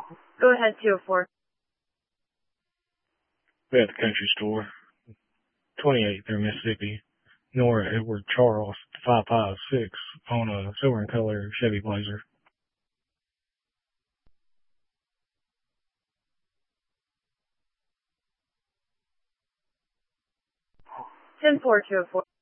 Go ahead, 204. We're at the country store, 28th there, Mississippi. Nora Edward Charles, 556, on a silver and color Chevy Blazer. 10-4, 204.